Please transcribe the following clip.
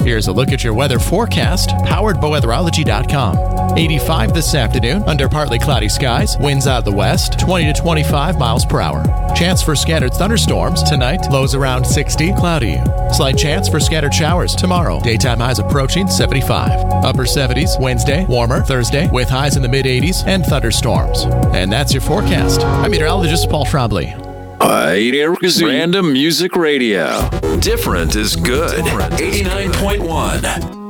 Here's a look at your weather forecast, powered by weatherology.com. 85 this afternoon, under partly cloudy skies, winds out of the west, 20 to 25 miles per hour. Chance for scattered thunderstorms tonight, lows around 60, cloudy. Slight chance for scattered showers tomorrow, daytime highs approaching 75. Upper 70s Wednesday, warmer Thursday, with highs in the mid-80s and thunderstorms. And that's your forecast. I'm meteorologist Paul Trombley. Random Music Radio. Different is good. 89.1.